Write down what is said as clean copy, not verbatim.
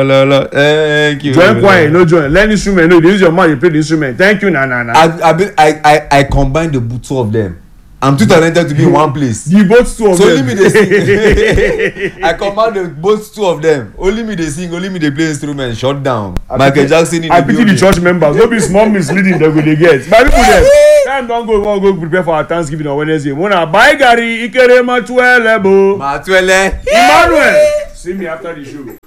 Thank you. Join choir, no join. Learn instrument, no. You use your mouth, you play the instrument. Thank you, na. I combine the two of them. I'm too talented to be in one place. The both two of so them. only me they sing. I combine the both two of them. Only me they sing. Only me they play instrument. Shut down. Michael Jackson in I the pity the building. church members. No be small misleading they go dey get. My people there. Time don go prepare for our Thanksgiving on Wednesday. Mona buy Gary Ikere Matuele bo. Matuele. Emmanuel. See me after the show.